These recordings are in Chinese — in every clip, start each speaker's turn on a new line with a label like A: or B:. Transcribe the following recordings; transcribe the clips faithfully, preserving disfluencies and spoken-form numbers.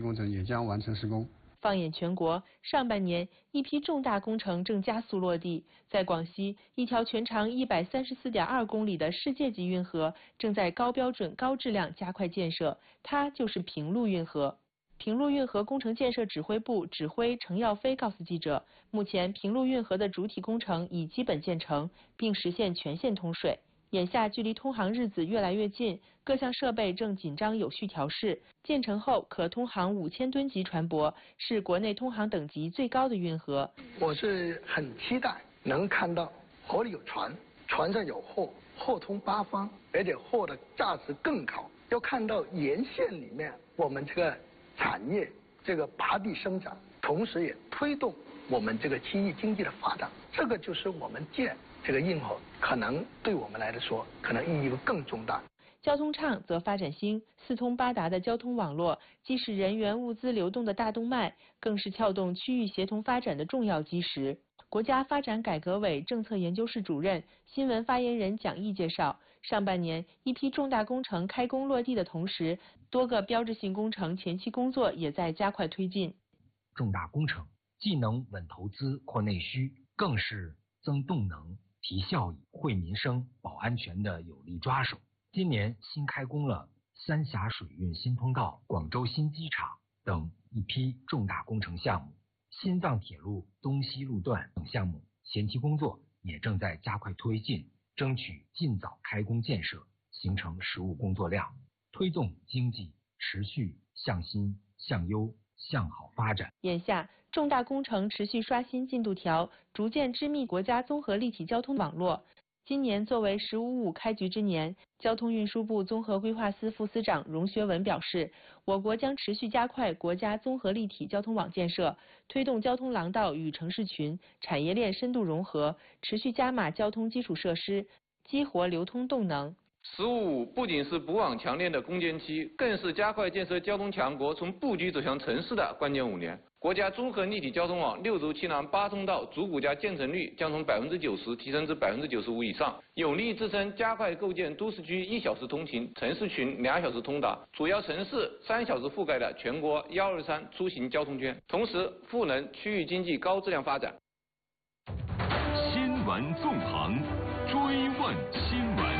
A: 工程也将完成施工。
B: 放眼全国，上半年一批重大工程正加速落地。在广西，一条全长一百三十四点二公里的世界级运河正在高标准、高质量加快建设，它就是平陆运河。平陆运河工程建设指挥部指挥程耀飞告诉记者，目前平陆运河的主体工程已基本建成，并实现全线通水。眼下距离通航日子越来越近，各项设备正紧张有序调试。建成后可通航五千吨级船舶，是国内通航等级最高的运河。
C: 我是很期待能看到河里有船，船上有货，货通八方，而且货的价值更高。要看到沿线里面我们这个产业这个拔地生长，同时也推动我们这个区域经济的发展。这个就是我们建这个运河可能对我们来说可能意义更重大。
B: 交通畅则发展兴，四通八达的交通网络既是人员物资流动的大动脉，更是撬动区域协同发展的重要基石。国家发展改革委政策研究室主任、新闻发言人蒋毅介绍，上半年一批重大工程开工落地的同时，多个标志性工程前期工作也在加快推进。
D: 重大工程既能稳投资扩内需，更是增动能、提效益、惠民生、保安全的有力抓手。今年新开工了三峡水运新通道、广州新机场等一批重大工程项目，新藏铁路东西路段等项目前期工作也正在加快推进，争取尽早开工建设，形成实务工作量，推动经济持续向新、向优、向好发展。
B: 眼下，重大工程持续刷新进度条，逐渐织密国家综合立体交通网络。今年作为“十五五”开局之年，交通运输部综合规划司副司长荣学文表示，我国将持续加快国家综合立体交通网建设，推动交通廊道与城市群、产业链深度融合，持续加码交通基础设施，激活流通动能。
E: 十五五不仅是补网强链的攻坚期，更是加快建设交通强国从布局走向城市的关键五年。国家综合立体交通网六轴气囊八通道主骨架建成率将从百分之九十提升至百分之九十五以上，有力支撑加快构建都市区一小时通勤、城市群两小时通达、主要城市三小时覆盖的全国幺二三出行交通圈，同时赋能区域经济高质量发展。
F: 新闻纵横，追问新闻。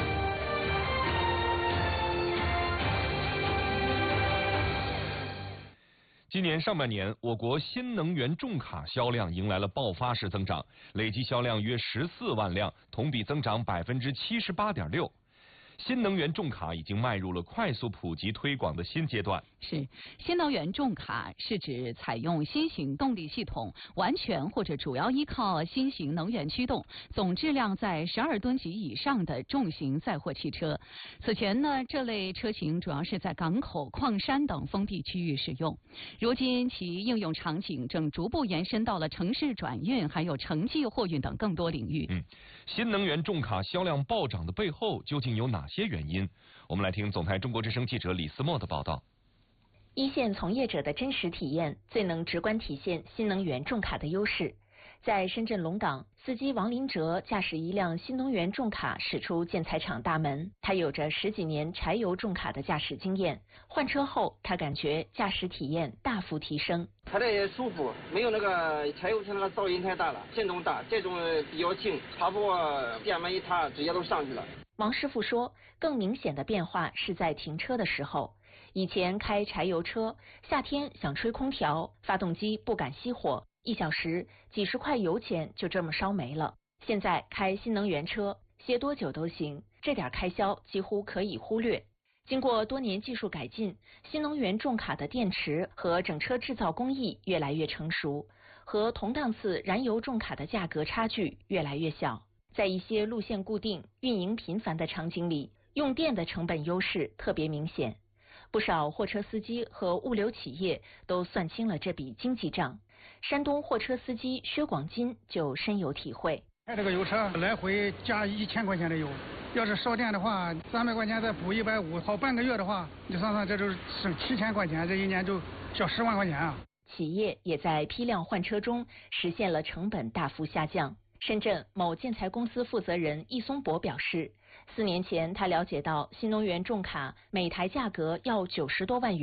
F: 今年上半年，我国新能源重卡销量迎来了爆发式增长，累计销量约十四万辆，同比增长百分之七十八点六。新能源重卡已经迈入了快速普及推广的新阶段。
G: 是，新能源重卡是指采用新型动力系统，完全或者主要依靠新型能源驱动，总质量在十二吨级以上的重型载货汽车。此前呢，这类车型主要是在港口、矿山等封闭区域使用。如今其应用场景正逐步延伸到了城市转运，还有城际货运等更多领域。
F: 嗯，新能源重卡销量暴涨的背后究竟有哪些原因？我们来听总台中国之声记者李思墨的报道。
H: 一线从业者的真实体验，最能直观体现新能源重卡的优势。在深圳龙岗，司机王林哲驾驶一辆新能源重卡驶出建材厂大门。他有着十几年柴油重卡的驾驶经验，换车后他感觉驾驶体验大幅提升。
I: 开得也舒服，没有那个柴油车那个噪音太大了，震动大，这种比较轻，差不多电门一踏直接都上去了。
H: 王师傅说，更明显的变化是在停车的时候。以前开柴油车，夏天想吹空调，发动机不敢熄火，一小时几十块油钱就这么烧没了。现在开新能源车，歇多久都行，这点开销几乎可以忽略。经过多年技术改进，新能源重卡的电池和整车制造工艺越来越成熟，和同档次燃油重卡的价格差距越来越小。在一些路线固定、运营频繁的场景里，用电的成本优势特别明显。不少货车司机和物流企业都算清了这笔经济账。山东货车司机薛广金就深有体会。
J: 开这个油车来回加一千块钱的油，要是烧电的话，三百块钱再补一百五，跑半个月的话，你算算，这就是省七千块钱，这一年就小十万块钱啊！
H: 企业也在批量换车中实现了成本大幅下降。深圳某建材公司负责人易松博表示，四年前他了解到新能源重卡每台价格要九十多万元，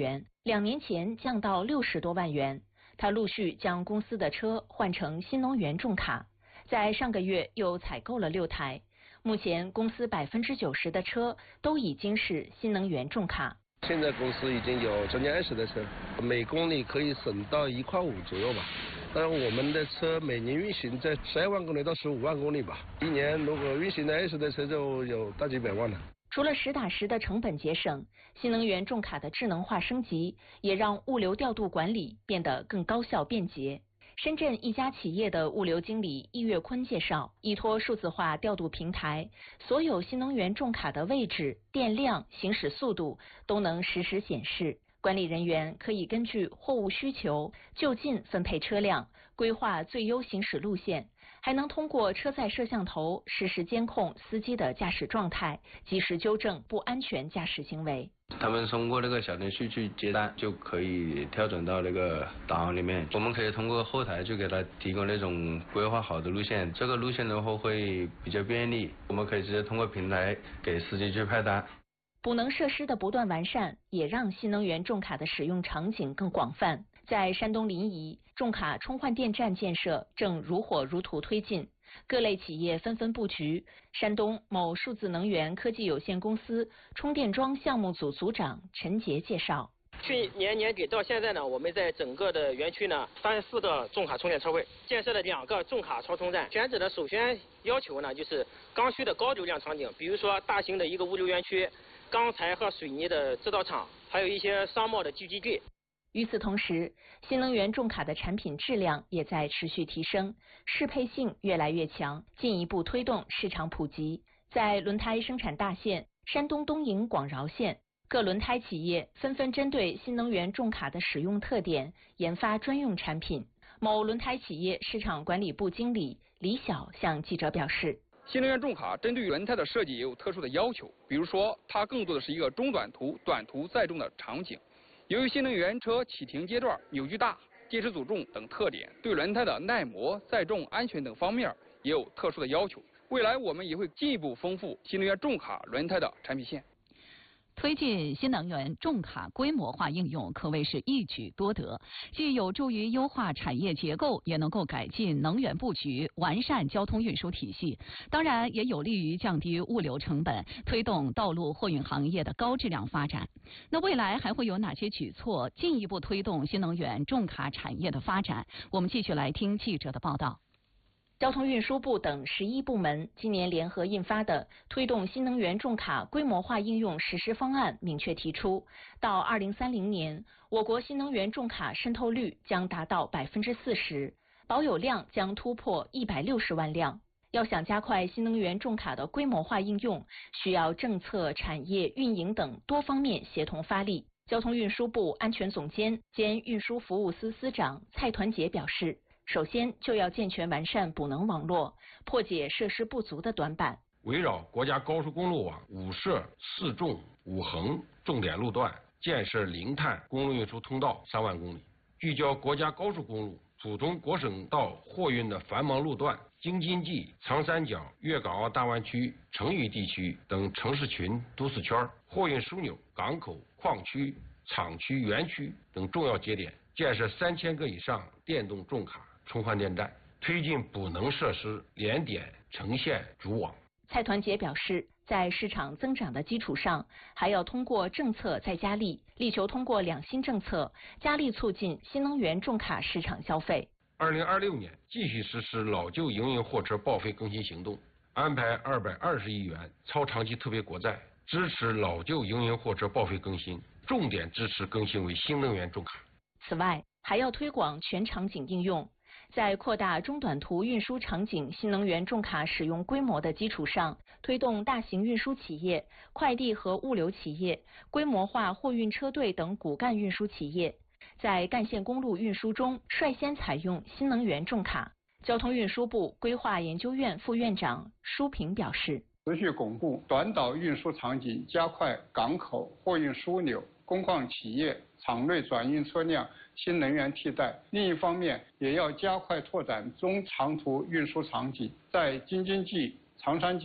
H: 两年前降到六十多万元。他陆续将公司的车换成新能源重卡，在上个月又采购了六台。目前公司百分之九十的车都已经是新能源重卡。
A: 现在公司已经有将近二十的车，每公里可以省到一块五左右吧。当然，我们的车每年运行在十二万公里到十五万公里吧，一年如果运行的二十的车就有大几百万了。
H: 除了实打实的成本节省，新能源重卡的智能化升级也让物流调度管理变得更高效便捷。深圳一家企业的物流经理易月坤介绍，依托数字化调度平台，所有新能源重卡的位置、电量、行驶速度都能实时显示。管理人员可以根据货物需求就近分配车辆，规划最优行驶路线，还能通过车载摄像头实时监控司机的驾驶状态，及时纠正不安全驾驶行为。
K: 他们通过那个小程序去接单，就可以调整到那个导航里面。我们可以通过后台就给他提供那种规划好的路线，这个路线的话会比较便利，我们可以直接通过平台给司机去派单。
H: 补能设施的不断完善，也让新能源重卡的使用场景更广泛。在山东临沂，重卡充换电站建设正如火如荼推进，各类企业纷纷布局。山东某数字能源科技有限公司充电桩项目组组长陈杰介绍，
L: 去年年底到现在呢，我们在整个的园区呢，三十四个重卡充电车位，建设了两个重卡超充站。选址的首选要求呢，就是刚需的高流量场景，比如说大型的一个物流园区、钢材和水泥的制造厂，还有一些商贸的聚集地。
H: 与此同时，新能源重卡的产品质量也在持续提升，适配性越来越强，进一步推动市场普及。在轮胎生产大县山东东营广饶县，各轮胎企业纷纷针对新能源重卡的使用特点研发专用产品。某轮胎企业市场管理部经理李晓向记者表示，
M: 新能源重卡针对轮胎的设计也有特殊的要求，比如说它更多的是一个中短途、短途载重的场景。由于新能源车启停阶段扭矩大、电池组重等特点，对轮胎的耐磨、载重、安全等方面也有特殊的要求。未来我们也会进一步丰富新能源重卡轮胎的产品线。
G: 推进新能源重卡规模化应用可谓是一举多得，既有助于优化产业结构，也能够改进能源布局，完善交通运输体系，当然也有利于降低物流成本，推动道路货运行业的高质量发展。那未来还会有哪些举措进一步推动新能源重卡产业的发展？我们继续来听记者的报道。
H: 交通运输部等十一部门今年联合印发的推动新能源重卡规模化应用实施方案明确提出，到二零三零年，我国新能源重卡渗透率将达到百分之四十，保有量将突破一百六十万辆。要想加快新能源重卡的规模化应用，需要政策、产业、运营等多方面协同发力。交通运输部安全总监兼运输服务司司长蔡团结表示，首先就要健全完善补能网络，破解设施不足的短板。
N: 围绕国家高速公路网五摄、四纵、五横重点路段，建设零碳公路运输通道三万公里，聚焦国家高速公路普通国省道货运的繁忙路段、京津冀、长三角、粤港澳大湾区、成渝地区等城市群、都市圈、货运枢纽、港口、矿区、厂区、园区等重要节点，建设三千个以上电动重卡充换电站，推进补能设施联点成线组网。
H: 蔡团结表示，在市场增长的基础上，还要通过政策再加力，力求通过两新政策，加力促进新能源重卡市场消费。
N: 二零二六年继续实施老旧营运货车报废更新行动，安排二百二十亿元超长期特别国债，支持老旧营运货车报废更新，重点支持更新为新能源重卡。
H: 此外，还要推广全场景应用。在扩大中短途运输场景新能源重卡使用规模的基础上，推动大型运输企业、快递和物流企业、规模化货运车队等骨干运输企业，在干线公路运输中率先采用新能源重卡。交通运输部规划研究院副院长舒平表示，
O: 持续巩固短岛运输场景，加快港口、货运枢纽、工矿企业、场内转运车辆新能源替代。另一方面，也要加快拓展中长途运输场景，在京津冀、长三角、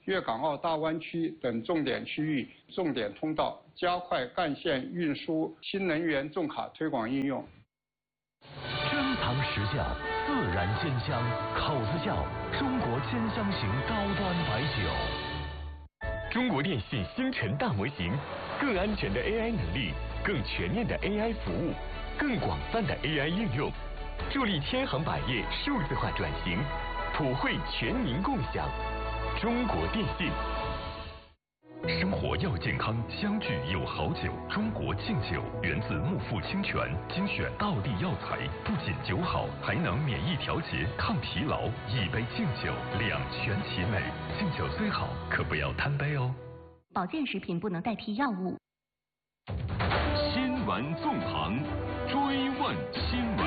O: 粤港澳大湾区等重点区域、重点通道，加快干线运输新能源重卡推广应用。
P: 珍藏实窖，自然鲜香，口子窖，中国鲜香型高端白酒。
Q: 中国电信星辰大模型，更安全的 A I 能力，更全面的 A I 服务，更广泛的 A I 应用，助力天行百业数字化转型，普惠全民共享。中国电信。
R: 生活要健康，相聚有好酒。中国敬酒源自木富清泉，精选道地药材，不仅酒好，还能免疫调节、抗疲劳。一杯敬酒，两全其美。敬酒虽好，可不要贪杯哦。
S: 保健食品不能代替药物。
Q: 新闻纵横，追问新闻。